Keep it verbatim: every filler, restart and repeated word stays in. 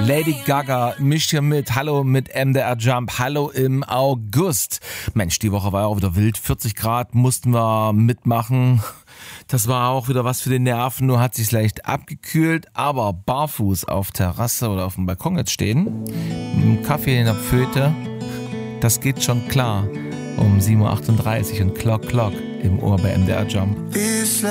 Lady Gaga mischt hier mit. Hallo mit M D R Jump. Hallo im August. Mensch, die Woche war ja auch wieder wild. vierzig Grad mussten wir mitmachen. Das war auch wieder was für die Nerven. Nur hat sich leicht abgekühlt. Aber barfuß auf Terrasse oder auf dem Balkon jetzt stehen, mit einem Kaffee in der Pföte, das geht schon klar. Um sieben Uhr achtunddreißig und Clock Clock im Ohr bei M D R Jump.